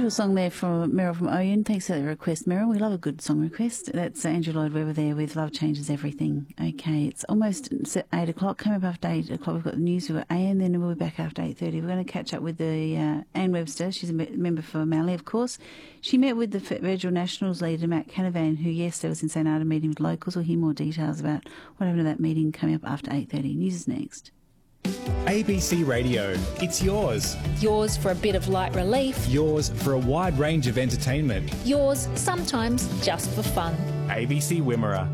beautiful song there from Meryl from Oyen. Thanks for the request, Meryl. We love a good song request. That's Andrew Lloyd Webber there with Love Changes Everything. Okay, it's almost 8 o'clock. Coming up after 8 o'clock, we've got the news. We've got Anne, then we'll be back after 8:30. We're going to catch up with the Anne Webster. She's a member for Mallee, of course. She met with the Federal Nationals leader, Matt Canavan, who yesterday was in St Arda meeting with locals. We'll hear more details about what happened at that meeting coming up after 8:30. News is next. ABC Radio, it's yours. Yours for a bit of light relief. Yours for a wide range of entertainment. Yours sometimes just for fun. ABC Wimmera.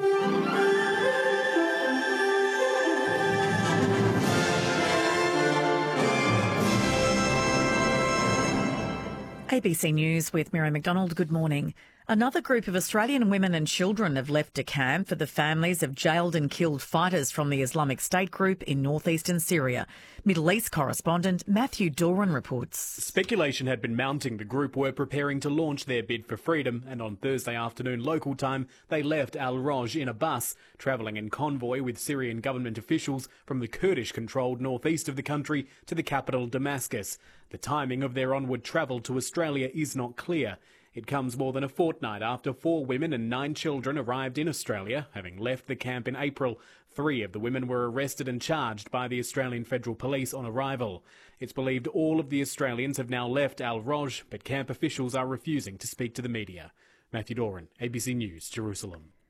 ABC News with Mary McDonald. Good morning. Another group of Australian women and children have left a camp for the families of jailed and killed fighters from the Islamic State group in northeastern Syria. Middle East correspondent Matthew Doran reports. Speculation had been mounting the group were preparing to launch their bid for freedom, and on Thursday afternoon local time they left Al-Roj in a bus, travelling in convoy with Syrian government officials from the Kurdish-controlled northeast of the country to the capital Damascus. The timing of their onward travel to Australia is not clear. It comes more than a fortnight after 4 women and 9 children arrived in Australia, having left the camp in April. 3 of the women were arrested and charged by the Australian Federal Police on arrival. It's believed all of the Australians have now left Al-Roj, but camp officials are refusing to speak to the media. Matthew Doran, ABC News, Jerusalem.